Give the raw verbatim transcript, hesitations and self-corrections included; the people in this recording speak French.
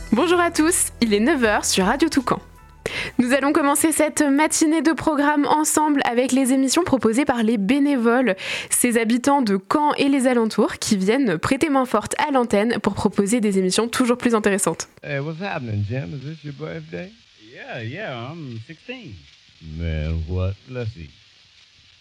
Bonjour à tous, il est neuf heures sur Radio Toucan. Nous allons commencer cette matinée de programme ensemble avec les émissions proposées par les bénévoles, ces habitants de Caen et les alentours qui viennent prêter main forte à l'antenne pour proposer des émissions toujours plus intéressantes. Hey, what's happening, Jim? Is this your birthday? Yeah, yeah, I'm sixteen. Man, what? Let's see.